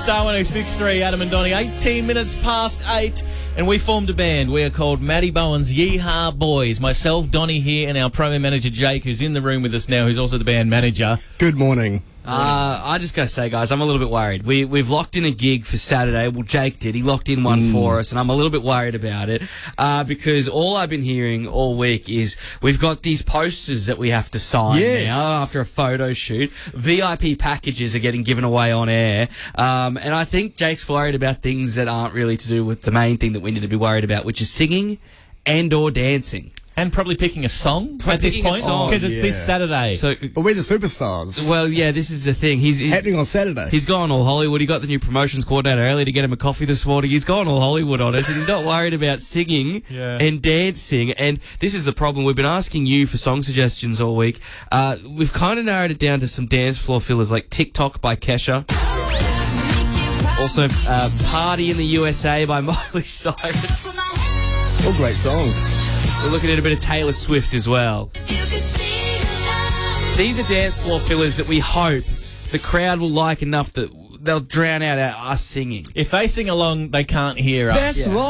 Star 106.3, Adam and Donny, 18 minutes past 8, and we formed a band. We are called Matty Bowen's Yeehaw Boys. Myself, Donny here, and our promo manager Jake, who's in the room with us now, who's also the band manager. Good morning. I just got to say, guys, I'm a little bit worried. We've locked in a gig for Saturday. Well, Jake did. He locked in one for us, and I'm a little bit worried about it because all I've been hearing all week is we've got these posters that we have to sign now after a photo shoot. VIP packages are getting given away on air, and I think Jake's worried about things that aren't really to do with the main thing that we need to be worried about, which is singing and or dancing. And probably picking a song at this point, because it's this Saturday. So, But we're the superstars. well, yeah, this is the thing. He's Happening on Saturday. He's gone all Hollywood. He got the new promotions coordinator early to get him a coffee this morning. He's gone all Hollywood on us, and he's not worried about singing and dancing. And this is the problem. We've been asking you for song suggestions all week. We've kind of narrowed it down to some dance floor fillers like TikTok by Kesha. Also, Party in the USA by Miley Cyrus. All great songs. We're looking at a bit of Taylor Swift as well. These are dance floor fillers that we hope the crowd will like enough that they'll drown out us singing. If they sing along, they can't hear us. That's right.